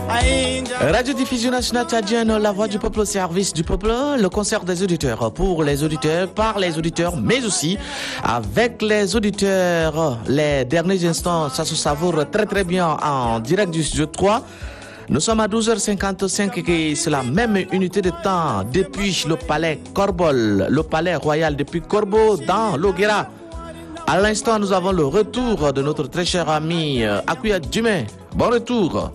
Radio Diffusion Nationale Tchadienne, la voix du peuple au service du peuple, le concert des auditeurs pour les auditeurs, par les auditeurs, mais aussi avec les auditeurs. Les derniers instants, ça se savoure très très bien en direct du studio 3. Nous sommes à 12h55 et c'est la même unité de temps depuis le palais Corbol, le palais royal depuis Corbeau dans l'Oguera. À l'instant, nous avons le retour de notre très cher ami Akuya Djumé. Bon retour.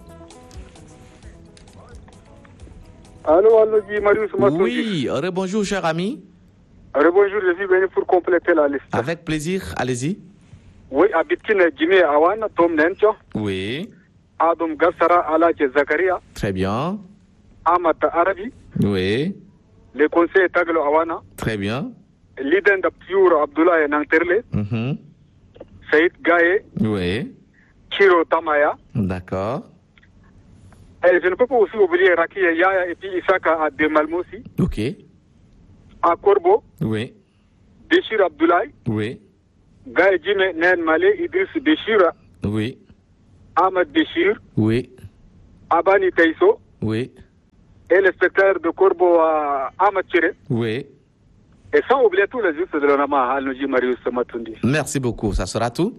Allô, Marius. Oui, bonjour cher ami. Bonjour, je suis venu pour compléter la liste. Avec plaisir, allez-y. Oui, Abitkine Djimé Awan, Tom Nencho. Oui. Adam Gassara Aladje Zakaria. Très bien. Amat Arabi. Oui. Le conseil Taglo Awana. Très bien. L'idée de Pure Abdullah Nanterle. Saïd Gaye. Oui. Chiro Tamaya. D'accord. Et je ne peux pas aussi oublier Rakia Yaya et puis Isaka à Demalmoussi. Ok. À Corbeau. Oui. Béchir Abdoulaye. Oui. Gaye Djimé Nen Malé Idriss Béchir. Oui. Ahmed Béchir. Oui. Abani Taïso. Oui. Et le spectateur de Corbeau Ahmed Chiré. Oui. Et sans oublier tous les justes de l'Onama, Al-Noji Marius Matundi. Merci beaucoup, ça sera tout.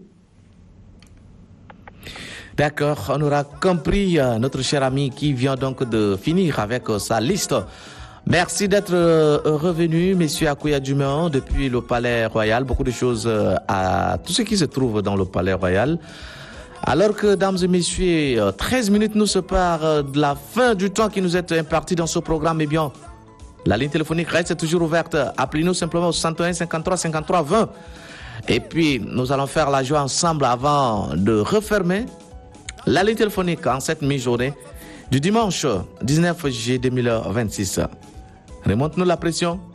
D'accord, on aura compris notre cher ami qui vient donc de finir avec sa liste. Merci d'être revenu, messieurs Akuya Djumé, depuis le Palais Royal. Beaucoup de choses à tout ce qui se trouve dans le Palais Royal. Alors que, dames et messieurs, 13 minutes nous séparent de la fin du temps qui nous est imparti dans ce programme. Eh bien, la ligne téléphonique reste toujours ouverte. Appelez-nous simplement au 61 53 53 20. Et puis, nous allons faire la joie ensemble avant de refermer la ligne téléphonique en cette mi-journée du dimanche 19 juillet 2026. Remonte-nous la pression.